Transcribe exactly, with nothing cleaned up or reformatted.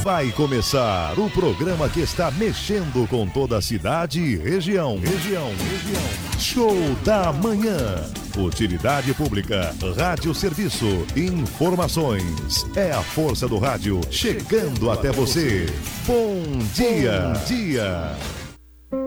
Vai começar o programa que está mexendo com toda a cidade e região. Região, região. Show da Manhã. Utilidade pública, rádio serviço, informações. É a força do rádio chegando até você. Bom dia. Bom dia.